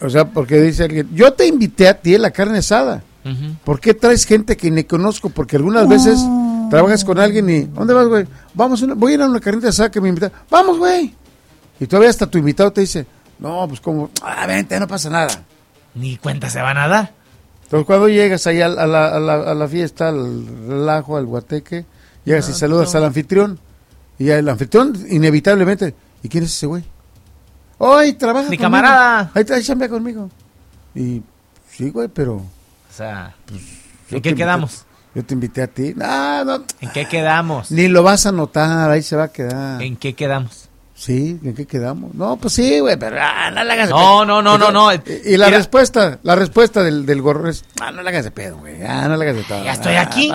O sea, porque dice alguien, yo te invité a ti a la carne asada. Uh-huh. ¿Por qué traes gente que ni conozco? Porque algunas veces trabajas con alguien y, ¿dónde vas, güey? Voy a ir a una carnita asada que me invitaron. Vamos, güey. Y todavía hasta tu invitado te dice, no, pues como, vente, no pasa nada. Ni cuenta se van a dar. Entonces cuando llegas ahí a la fiesta, al relajo, al guateque, llegas y saludas al anfitrión. Y el anfitrión, inevitablemente, ¿y quién es ese güey? ¡Ay, trabaja Mi conmigo! camarada. Ahí chambea conmigo. Y, sí, güey, pero... O sea, pues, ¿en qué quedamos? Yo te invité a ti. No. ¿En qué quedamos? Ni lo vas a notar, ahí se va a quedar. ¿En qué quedamos? Sí, ¿en qué quedamos? No, pues sí, güey, pero no le hagas de No, pedo. no. Y la respuesta del gorro es, no le hagas de pedo, güey. No le hagas de pedo. Ya estoy aquí.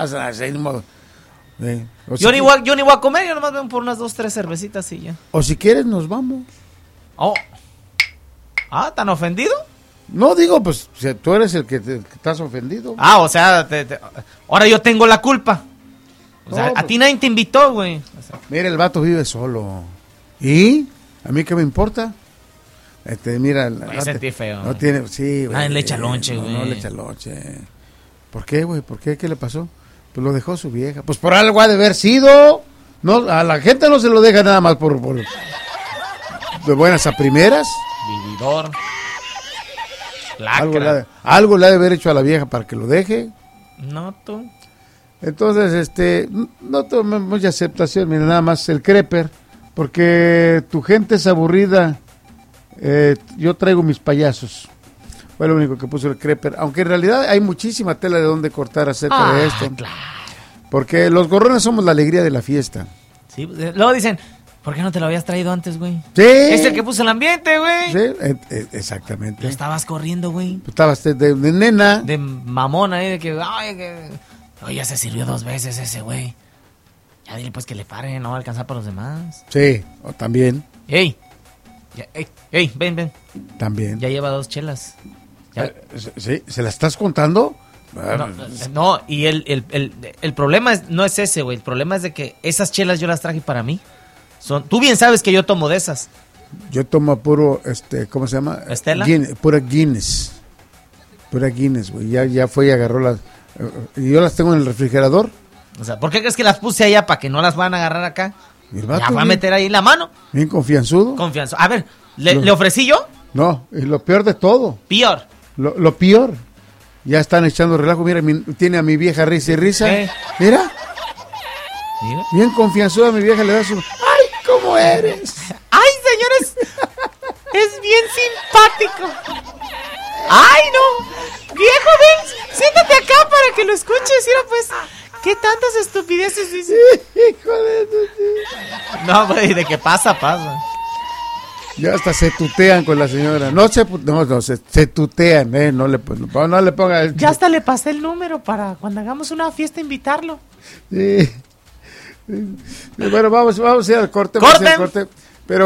Yo ni voy a comer, yo nomás vengo por unas 2-3 cervecitas y ya. O si quieres, nos vamos. Oh. ¿Tan ofendido? No, digo, pues, si tú eres el que estás ofendido. O sea, ahora yo tengo la culpa. O sea, No, a pues, ti nadie te invitó, güey. O sea, mira, el vato vive solo. ¿Y? ¿A mí qué me importa? Mira... me sentí feo. No tiene... Sí, güey. Nadie le echa lonche, güey. No le echa lonche. ¿Por qué, güey? ¿Por qué? ¿Qué le pasó? Pues lo dejó su vieja. Pues por algo ha de haber sido. No, a la gente no se lo deja nada más por de buenas a primeras. Vividor. Lacra. Algo le ha de haber hecho a la vieja para que lo deje. No, tú. Entonces, no tome mucha aceptación. Mira, nada más el creper. Porque tu gente es aburrida. Yo traigo mis payasos. Fue lo único que puso el creper. Aunque en realidad hay muchísima tela de donde cortar acerca de esto. Claro. Porque los gorrones somos la alegría de la fiesta. Sí, luego dicen, ¿por qué no te lo habías traído antes, güey? Sí. Es el que puso el ambiente, güey. Sí, exactamente. Lo estabas corriendo, güey. Tú estabas de nena. De mamón ahí, de que, Oye, ya se sirvió 2 veces ese, güey. Ya dile pues que le pare, no va a alcanzar para los demás. Sí, o también. ¡Ey! Ven. También. Ya lleva 2 chelas. Sí, ¿se la estás contando? No, y el problema no es ese, güey. El problema es de que esas chelas yo las traje para mí. Tú bien sabes que yo tomo de esas. Yo tomo puro, ¿cómo se llama? ¿Estela? Pura Guinness. Pura Guinness, güey. Ya fue y agarró las... y yo las tengo en el refrigerador. O sea, ¿por qué crees que las puse allá para que no las van a agarrar acá? Vato, ya va a meter ahí la mano. Bien confianzudo. Confianza. A ver, ¿le ofrecí yo? No, y lo peor de todo. Peor. Lo peor. Ya están echando relajo. Mira, tiene a mi vieja risa y risa. Mira. Bien confianzuda mi vieja, le da su... ¡Ay, cómo eres! ¡Ay, señores! Es bien simpático. ¡Ay, no! Viejo, ven, siéntate acá para que lo escuches. Mira, pues, ¿qué tantas estupideces dice? Hijo de eso. No, güey, de que pasa. Ya hasta se tutean con la señora. Se tutean, no le ponga... Ya hasta le pasé el número para cuando hagamos una fiesta invitarlo. Sí. Bueno, vamos a ir al corte. ¡Corte! Pero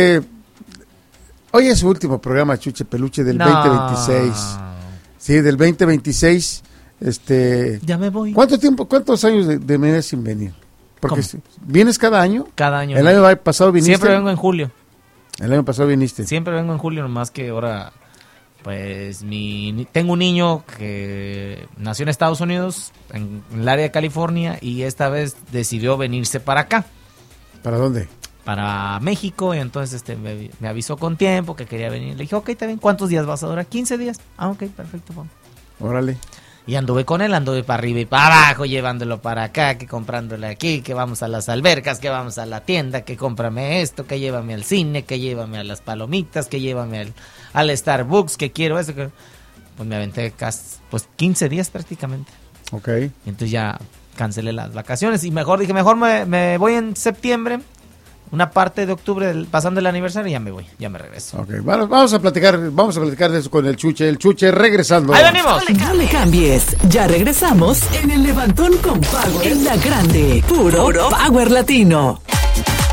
hoy es su último programa, Chuche Peluche, del 2026. Sí, del 2026. Ya me voy. ¿Cuántos años de venir sin venir? Porque ¿vienes cada año? Cada año. El año pasado viniste. Siempre vengo en julio. El año pasado viniste. Siempre vengo en julio, nomás que ahora, pues, tengo un niño que nació en Estados Unidos, en el área de California, y esta vez decidió venirse para acá. ¿Para dónde? Para México, y entonces me avisó con tiempo que quería venir. Le dije, ok, está bien, ¿cuántos días vas a durar? 15 días. Ah, ok, perfecto, vamos. Órale. Y anduve con él, anduve para arriba y para abajo, llevándolo para acá, que comprándole aquí, que vamos a las albercas, que vamos a la tienda, que cómprame esto, que llévame al cine, que llévame a las palomitas, que llévame al Starbucks, que quiero eso. Pues me aventé casi 15 días prácticamente. Ok. Y entonces ya cancelé las vacaciones y mejor me voy en septiembre. Una parte de octubre, pasando el aniversario, ya me voy, ya me regreso. Ok, bueno, vamos a platicar de eso con el Chuche regresando. ¡Ahí venimos! No le cambies, ya regresamos en el Levantón con Power en la Grande, puro Power Latino.